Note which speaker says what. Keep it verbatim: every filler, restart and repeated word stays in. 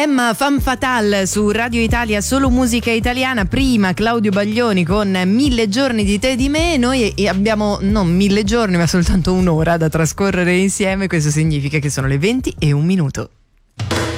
Speaker 1: Emma Femme Fatale su Radio Italia, solo musica italiana. Prima Claudio Baglioni con Mille giorni di te e di me. Noi abbiamo non mille giorni ma soltanto un'ora da trascorrere insieme. Questo significa che sono le venti e un minuto.